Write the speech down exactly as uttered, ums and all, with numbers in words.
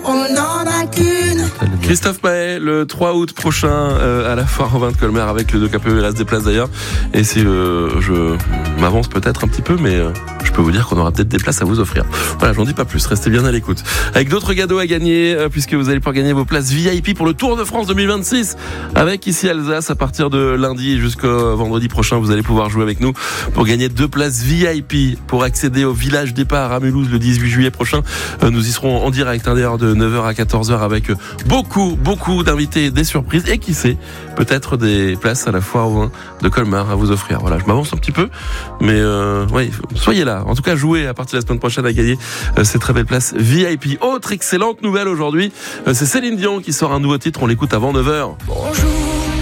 on n'en a qu'une. Christophe Maé, le trois août prochain, euh, à la foire au vin de Colmar avec le deux K P E, il reste des places d'ailleurs. Et si euh, je m'avance peut-être un petit peu, mais euh, je peux vous dire qu'on aura peut-être des places à vous offrir. Voilà, j'en dis pas plus, restez bien à l'écoute. Avec d'autres cadeaux à gagner, euh, puisque vous allez pouvoir gagner vos places V I P pour le Tour de France deux mille vingt-six. Avec ici Alsace, à partir de lundi jusqu'au vendredi prochain, vous allez pouvoir jouer avec nous pour gagner deux places V I P pour accéder au village départ à Mulhouse le dix-huit juillet prochain. Euh, nous y serons en direct, hein, d'ailleurs, de neuf heures à quatorze heures avec beaucoup, beaucoup d'invités, des surprises et qui sait, peut-être des places à la foire au vin de Colmar à vous offrir. Voilà, je m'avance un petit peu, mais euh, ouais, soyez là. En tout cas, jouez à partir de la semaine prochaine à gagner euh, ces très belles places V I P. Autre excellente nouvelle aujourd'hui, euh, c'est Céline Dion qui sort un nouveau titre, on l'écoute avant neuf heures. Bonjour.